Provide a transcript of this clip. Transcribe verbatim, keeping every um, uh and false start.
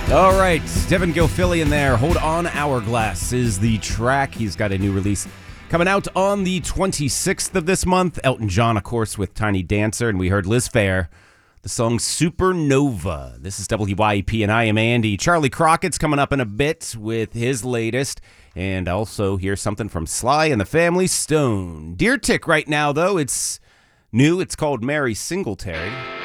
All right, Devin Gilfillian there. Hold On Hourglass is the track. He's got a new release coming out on the twenty-sixth of this month. Elton John, of course, with Tiny Dancer. And we heard Liz Phair, the song Supernova. This is W Y E P, and I am Andy. Charlie Crockett's coming up in a bit with his latest. And also here's something from Sly and the Family Stone. Deer Tick right now, though. It's new. It's called Mary Singletary.